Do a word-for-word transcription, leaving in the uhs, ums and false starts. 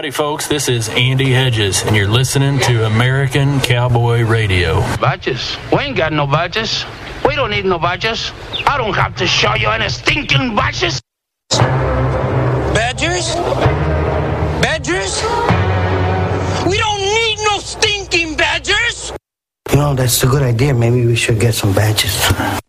Howdy, folks. This is Andy Hedges, and you're listening to American Cowboy Radio. Badges? We ain't got no badges. We don't need no badges. I don't have to show you any stinking badges. Badgers? Badgers? We don't need no stinking badgers! You know, that's a good idea. Maybe we should get some badges.